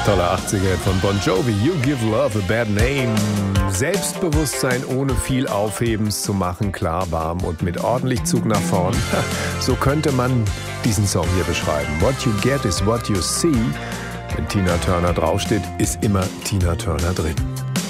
Toller 80er von Bon Jovi, You Give Love a Bad Name. Selbstbewusstsein ohne viel Aufhebens zu machen, klar, warm und mit ordentlich Zug nach vorn. So könnte man diesen Song hier beschreiben. What you get is what you see. Wenn Tina Turner draufsteht, ist immer Tina Turner drin.